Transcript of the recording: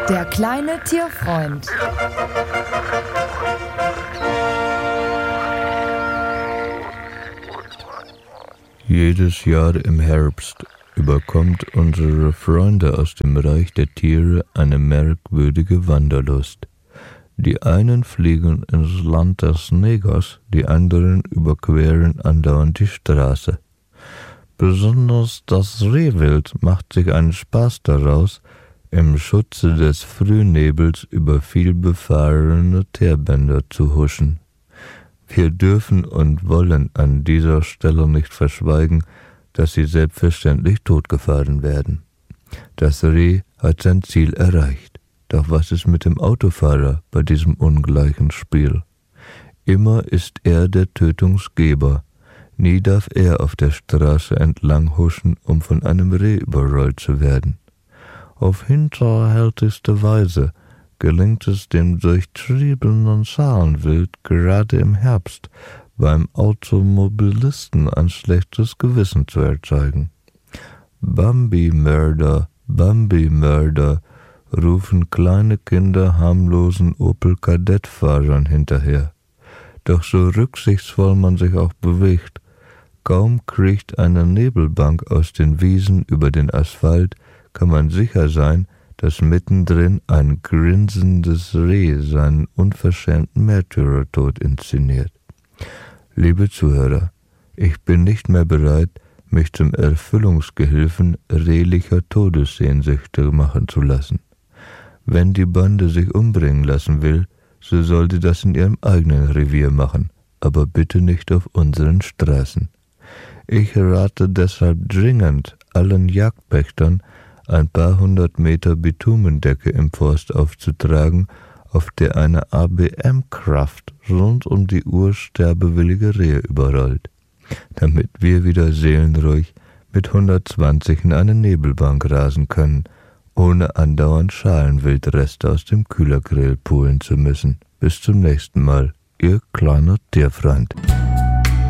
Der kleine Tierfreund. Jedes Jahr im Herbst überkommt unsere Freunde aus dem Reich der Tiere eine merkwürdige Wanderlust. Die einen fliegen ins Land des Negers, die anderen überqueren andauernd die Straße. Besonders das Rehwild macht sich einen Spaß daraus, im Schutze des Frühnebels über vielbefahrene Teerbänder zu huschen. Wir dürfen und wollen an dieser Stelle nicht verschweigen, dass sie selbstverständlich totgefahren werden. Das Reh hat sein Ziel erreicht. Doch was ist mit dem Autofahrer bei diesem ungleichen Spiel? Immer ist er der Tötungsgeber. Nie darf er auf der Straße entlang huschen, um von einem Reh überrollt zu werden. Auf hinterhältigste Weise gelingt es dem durchtriebenen Schalenwild gerade im Herbst, beim Automobilisten ein schlechtes Gewissen zu erzeugen. Bambi-Mörder, Bambi-Mörder, rufen kleine Kinder harmlosen Opel-Kadett-Fahrern hinterher. Doch so rücksichtsvoll man sich auch bewegt, kaum kriecht eine Nebelbank aus den Wiesen über den Asphalt, kann man sicher sein, dass mittendrin ein grinsendes Reh seinen unverschämten Märtyrertod inszeniert. Liebe Zuhörer, ich bin nicht mehr bereit, mich zum Erfüllungsgehilfen rehlicher Todessehnsüchte machen zu lassen. Wenn die Bande sich umbringen lassen will, so soll sie das in ihrem eigenen Revier machen, aber bitte nicht auf unseren Straßen. Ich rate deshalb dringend allen Jagdpächtern, ein paar 100 Meter Bitumendecke im Forst aufzutragen, auf der eine ABM-Kraft rund um die Uhr sterbewillige Rehe überrollt, damit wir wieder seelenruhig mit 120 in eine Nebelbank rasen können, ohne andauernd Schalenwildreste aus dem Kühlergrill pulen zu müssen. Bis zum nächsten Mal, Ihr kleiner Tierfreund.